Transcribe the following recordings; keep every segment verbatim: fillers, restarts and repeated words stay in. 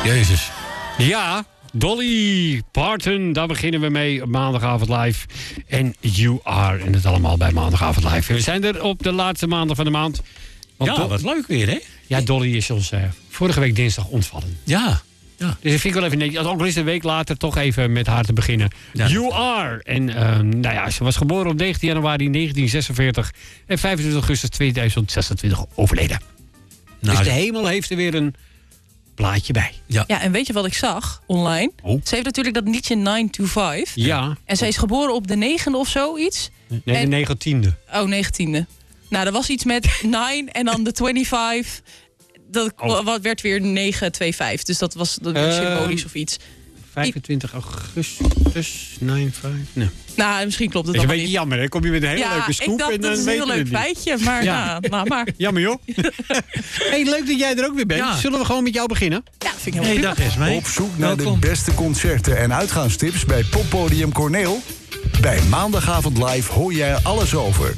Jezus. Ja, Dolly Parton, daar beginnen we mee op Maandagavond Live. En You Are, en het allemaal bij Maandagavond Live. We zijn er op de laatste maandag van de maand. Want Ja, Do- wat leuk weer, hè? Ja, Dolly is ons uh, vorige week dinsdag ontvallen. Ja. Ja. Dus ik vind ik wel even netjes, ook al is het een week later, toch even met haar te beginnen. Ja. You Are. En uh, nou ja, ze was geboren op negentien januari negentien zesenveertig en vijfentwintig augustus tweeduizend zesentwintig overleden. Nou, dus de hemel heeft er weer een plaatje bij. Ja. Ja, en weet je wat ik zag online? Oh. Ze heeft natuurlijk dat liedje nine to five. Ja. En zij is geboren op de negende of zoiets. Nee, de En- negentiende. Oh, negentiende. Nou, er was iets met nine en dan de vijfentwintig. Dat Oh. wat werd weer negen twee vijf. Dus dat was dat werd Ehm, symbolisch of iets. vijfentwintig augustus, negen vijf. Nee. Nou, misschien klopt het Dat is dan een beetje niet. jammer, hè? Kom je met een hele Ja, leuke scoop ik dacht, en dan dat is een weet heel je leuk het niet. feitje. Maar Ja. ja, nou, maar. Jammer, joh. Hey, leuk dat jij er ook weer bent. Ja. Zullen we gewoon met jou beginnen? Ja, vind ik heel Hey, leuk. dag Esmee. Op zoek naar Welkom. de beste concerten en uitgaanstips bij Poppodium Corneel? Bij Maandagavond Live hoor jij er alles over.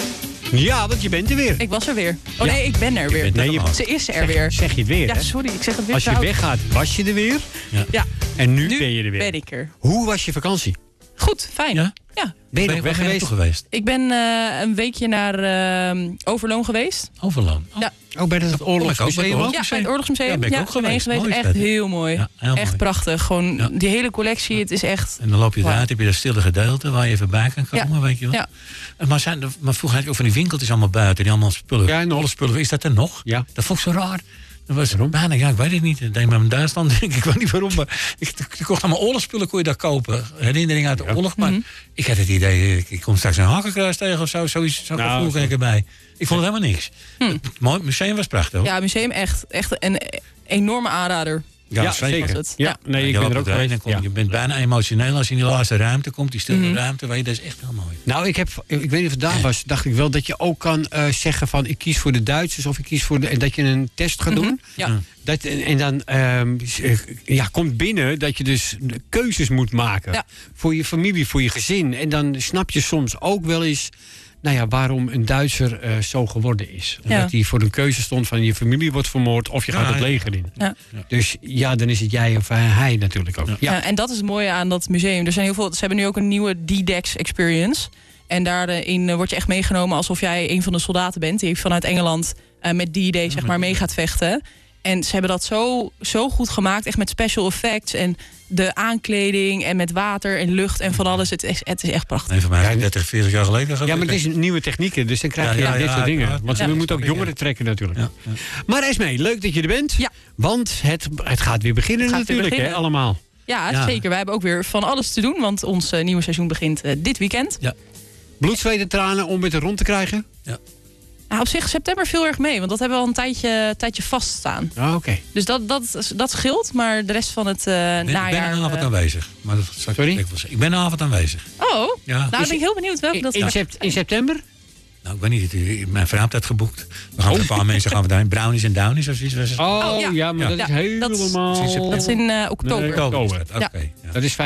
Ja, want je bent er weer. Ik was er weer. Oh Ja. nee, ik ben er weer. bent er Nee, je- Ze is er weer. Zeg je het weer, Ja, hè? sorry, ik zeg het weer Als je fout. weggaat, was je er weer. Ja, En nu, nu ben je er weer. ben ik er. Hoe was je vakantie? Goed, fijn. Ja? Ja. Ben je Ben nog je weg weg geweest? geweest? Ik ben eh, een weekje naar eh, Overloon geweest. Overloon. Oh. Ja. Oh, bij het Oorlogsmuseum? ook. ook? Ja, bij het Oorlogsmuseum. Ja, ben ik ook ben geweest. heen Mooi is Echt dat, hè? heel mooi. Ja, heel echt mooi. prachtig. Gewoon Ja. die hele collectie. Het is echt... En dan loop je Wauw. eruit, heb je dat stille gedeelte waar je even bij kan komen, Ja. weet je wel. Ja. Maar, zijn, er- maar vroeger had je ook van die winkeltjes allemaal buiten, die allemaal spullen. Ja, nog. Alle spullen, is dat er nog? Ja. Dat vond ik zo raar. Dat was bijna, ja, ik weet het niet. Ik denk maar in Duitsland, denk ik weet niet waarom. Maar ik, ik kocht allemaal oorlogsspullen, kon je daar kopen. Herinnering uit de oorlog. Maar ik had het idee, ik, ik kom straks een hakenkruis tegen of zo. Zoiets, zo'n Nou, gevoel kreeg ik erbij. Ik vond het helemaal niks. Het mooi, museum was prachtig. hoor. Ja, museum echt, echt een enorme aanrader. Ja, zeker. zeker. Was het. Ja, Ja. nee, ik je ben er loopt ook erheen geweest. en kom, Ja. Je bent bijna emotioneel als je in die laatste ruimte komt. Die stille Mhm. ruimte, weet je, dat is echt heel mooi. Nou, ik heb, ik weet niet of het daar was, dacht ik wel dat je ook kan eh, zeggen van ik kies voor de Duitsers of ik kies voor de, en dat je een test gaat doen. Ja. Dat, en, en dan ehm, ja, komt binnen dat je dus keuzes moet maken. Ja. Voor je familie, voor je gezin. En dan snap je soms ook wel eens nou ja, waarom een Duitser eh, zo geworden is. Ja. Dat hij voor een keuze stond van je familie wordt vermoord of je Ja, gaat het ja. leger in. Ja. Dus ja, dan is het jij of eh, hij natuurlijk ook. Ja. Ja, en dat is het mooie aan dat museum. Er zijn heel veel, ze hebben nu ook een nieuwe D-Dex experience. En daarin uh, word je echt meegenomen alsof jij een van de soldaten bent. Die vanuit Engeland uh, met D-Day zeg maar mee gaat vechten. En ze hebben dat zo, zo goed gemaakt. Echt met special effects en de aankleding en met water en lucht en van alles. Het is, het is echt prachtig. Nee, voor mij is het dertig, veertig jaar geleden. Ja, maar het is een nieuwe technieken, dus dan krijg Ja, je ja, dit ja, soort dingen. ja, Want ja. we moeten ook snap ik, jongeren ja. trekken natuurlijk. Ja, ja. Maar Esmee, leuk dat je er bent. Ja. Want het, het gaat weer beginnen Het gaat weer natuurlijk, hè, beginnen. allemaal. Ja, Ja. zeker. Wij hebben ook weer van alles te doen. Want ons uh, nieuwe seizoen begint uh, dit weekend. Bloed, zweet en tranen om het er rond te krijgen? Nou, op zich september veel erg mee. Want dat hebben we al een tijdje, tijdje vaststaan. Ah, oké. Dus dat, dat, dat scheelt. Maar de rest van het uh, Ik ben, najaar... ik ben een avond uh, aanwezig. Maar dat zal ik Sorry? ik wel zeggen. Ik ben een avond aanwezig. Oh, Ja. nou dan ben ik heel benieuwd welke In, dat in, sept- in september? Nou, ik weet niet. het- Mijn vrouw heeft dat geboekt. We gaan met een paar mensen gaan we daarheen. Brownies en Downies of zoiets. Was het? Oh, Oh, ja. ja. maar Ja. dat is Ja, dat is- helemaal... Precies, dat is in uh, oktober. Nee, oktober. Oké. ja. Dat is